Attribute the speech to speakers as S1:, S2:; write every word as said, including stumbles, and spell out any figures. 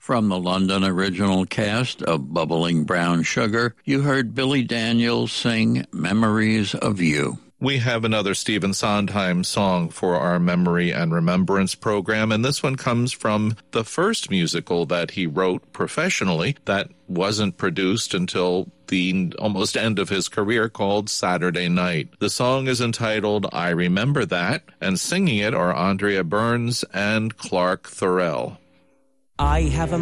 S1: From the London original cast of Bubbling Brown Sugar, you heard Billy Daniels sing Memories of You.
S2: We have another Stephen Sondheim song for our Memory and Remembrance program, and this one comes from the first musical that he wrote professionally that wasn't produced until the almost end of his career, called Saturday Night. The song is entitled I Remember That, and singing it are Andrea Burns and Clark Thorell.
S3: I have a